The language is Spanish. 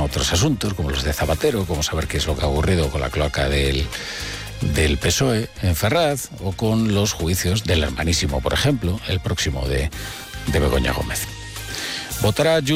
otros asuntos, como los de Zapatero, como saber qué es lo que ha ocurrido con la cloaca del PSOE en Ferraz, o con los juicios del hermanísimo, por ejemplo, el próximo de Begoña Gómez. Votará